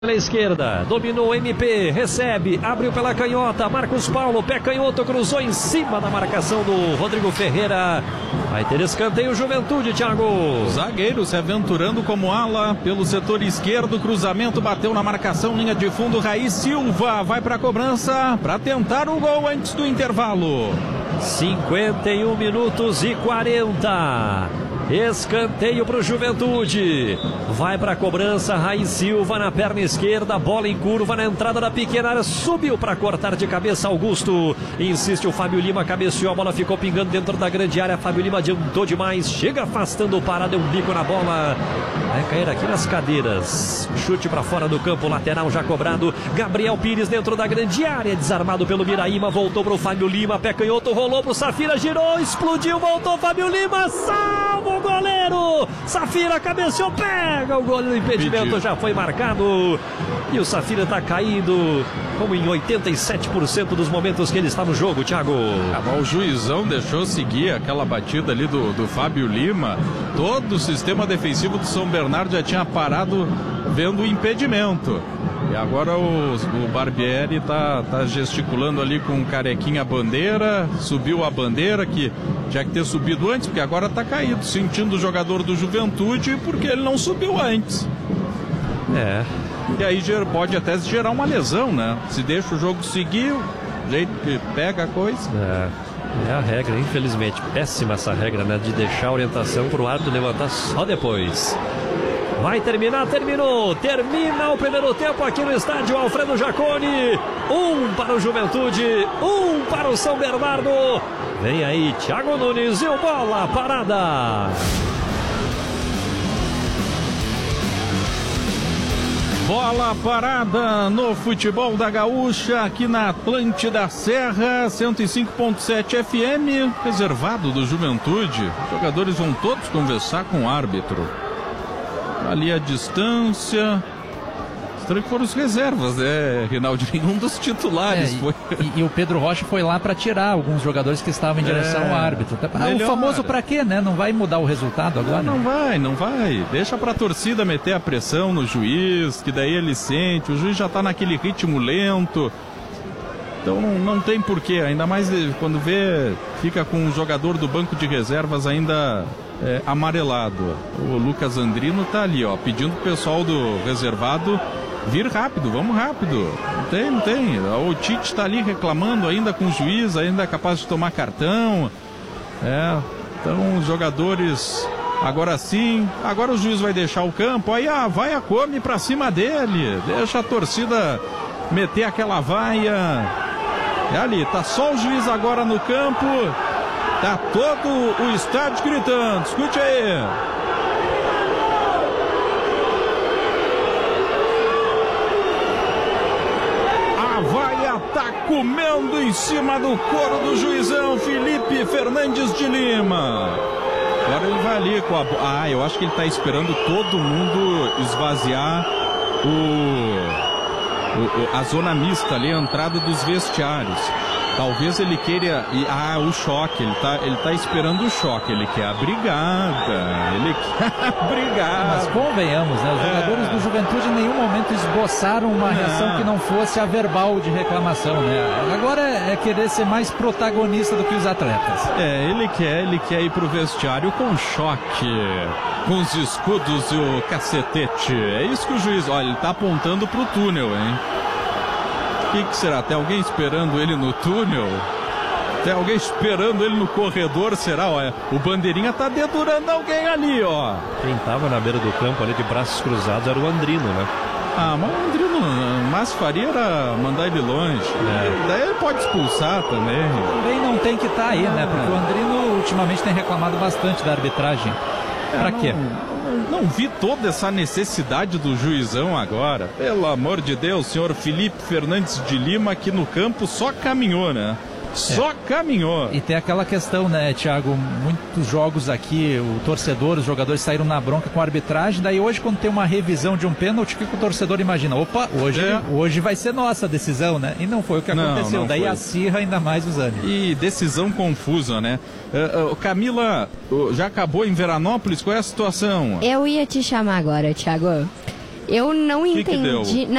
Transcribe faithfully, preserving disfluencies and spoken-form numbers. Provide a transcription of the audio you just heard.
Pela esquerda, dominou o M P, recebe, abriu pela canhota, Marcos Paulo, pé canhoto, cruzou em cima da marcação do Rodrigo Ferreira. Vai ter escanteio Juventude, Thiago. Zagueiro se aventurando como ala pelo setor esquerdo, cruzamento bateu na marcação, linha de fundo, Raí Silva vai para a cobrança para tentar o gol antes do intervalo. cinquenta e um minutos e quarenta. Escanteio para o Juventude. Vai para a cobrança, Raí Silva na perna esquerda, bola em curva na entrada da pequena área, subiu para cortar de cabeça Augusto. Insiste o Fábio Lima, cabeceou, a bola ficou pingando dentro da grande área. Fábio Lima adiantou demais, chega afastando o Pará, deu um bico na bola. Vai cair aqui nas cadeiras. Chute para fora do campo, lateral já cobrado. Gabriel Pires dentro da grande área, desarmado pelo Miraíma, voltou para o Fábio Lima, pé canhoto, rolou para o Safira, girou, explodiu, voltou Fábio Lima, salva o goleiro. Safira cabeceou, pega o goleiro, o impedimento Pediu. Já foi marcado. E o Safira está caído, como em oitenta e sete por cento dos momentos que ele está no jogo, Thiago. Ah, o juizão deixou seguir aquela batida ali do, do Fábio Lima. Todo o sistema defensivo do São Bernardo já tinha parado vendo o impedimento. E agora o, o Barbieri está tá gesticulando ali com o Carequinha a bandeira. Subiu a bandeira que tinha que ter subido antes, porque agora está caído, sentindo o jogador do Juventude, porque ele não subiu antes. É. E aí pode até gerar uma lesão, né? Se deixa o jogo seguir, o jeito que pega a coisa. É. É a regra, infelizmente. Péssima essa regra, né? De deixar a orientação para o árbitro levantar só depois. Vai terminar, terminou. Termina o primeiro tempo aqui no estádio Alfredo Jaconi. Um para o Juventude, um para o São Bernardo. Vem aí Thiago Nunes e o bola parada. Bola parada no futebol da Gaúcha, aqui na Atlântida Serra, cento e cinco ponto sete F M, reservado do Juventude. Os jogadores vão todos conversar com o árbitro. Ali a distância. Estranho que foram os reservas, né, Rinaldi? Nenhum dos titulares é, foi. E, e o Pedro Rocha foi lá para tirar alguns jogadores que estavam em direção é, ao árbitro. Ah, o famoso para quê, né? Não vai mudar o resultado agora? Não, não vai, não vai. Deixa pra torcida meter a pressão no juiz, que daí ele sente. O juiz já tá naquele ritmo lento. Então não, não tem porquê, ainda mais quando vê, fica com um jogador do banco de reservas ainda é, amarelado. O Lucas Andrino tá ali, ó, pedindo pro pessoal do reservado vir rápido, vamos rápido. Não tem, não tem. O Tite tá ali reclamando ainda com o juiz, ainda é capaz de tomar cartão. É, então os jogadores, agora sim, agora o juiz vai deixar o campo, aí ah, vai a come pra cima dele, deixa a torcida meter aquela vaia. É ali, tá só o juiz agora no campo, tá todo o estádio gritando, escute aí. A vaia tá comendo em cima do couro do juizão Felipe Fernandes de Lima. Agora ele vai ali com a... Ah, eu acho que ele tá esperando todo mundo esvaziar o... O, a zona mista ali, a entrada dos vestiários. Talvez ele queira... Ah, o choque. Ele tá, ele tá esperando o choque. Ele quer a brigada. Ele quer a brigada. Mas convenhamos, né? Os jogadores é. do Juventude em nenhum momento esboçaram uma reação que não fosse a verbal de reclamação, né? Agora é querer ser mais protagonista do que os atletas. É, ele quer, ele quer ir pro vestiário com choque, com os escudos e o cacetete. É isso que o juiz... Olha, ele tá apontando pro túnel, hein? O que, que será? Tem alguém esperando ele no túnel? Tem alguém esperando ele no corredor? Será? Olha, o bandeirinha tá dedurando alguém ali, ó. Quem tava na beira do campo ali de braços cruzados era o Andrino, né? Ah, mas o Andrino, mas faria era mandar ele longe. É. Daí ele pode expulsar também. Também não tem que estar tá aí, ah, né? Porque o Andrino ultimamente tem reclamado bastante da arbitragem. É, pra não, quê? Não, não vi toda essa necessidade do juizão agora. Pelo amor de Deus, senhor Felipe Fernandes de Lima aqui no campo só caminhou, né? Só é. caminhou. E tem aquela questão, né, Thiago? Muitos jogos aqui, o torcedor, os jogadores saíram na bronca com a arbitragem. Daí hoje, quando tem uma revisão de um pênalti, o que o torcedor imagina? Opa, hoje, é. hoje vai ser nossa a decisão, né? E não foi o que aconteceu. Não, não Daí foi. acirra ainda mais os ânimos. E decisão confusa, né? Uh, uh, Camila, uh, já acabou em Veranópolis? Qual é a situação? Eu ia te chamar agora, Thiago. Eu não Que que entendi. deu?